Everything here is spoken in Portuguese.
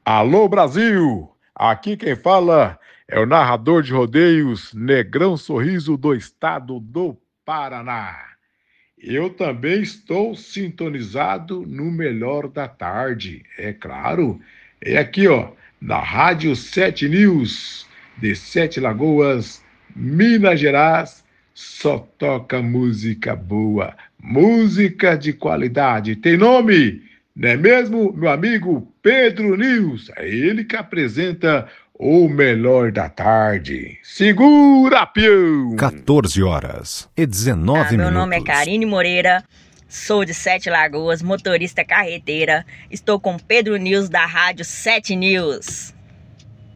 Alô Brasil! Aqui quem fala é o narrador de rodeios Negrão Sorriso do estado do Paraná. Eu também estou sintonizado no melhor da tarde, é claro. É aqui, ó, na Rádio 7 News, de Sete Lagoas, Minas Gerais. Só toca música boa, música de qualidade. Tem nome, não é mesmo, meu amigo Pedro News? É ele que apresenta o melhor da tarde. Segura, peão! 14 horas e 19 Meu minutos. nome é Karine Moreira, sou de Sete Lagoas, motorista carreteira. Estou com Pedro News da Rádio 7 News.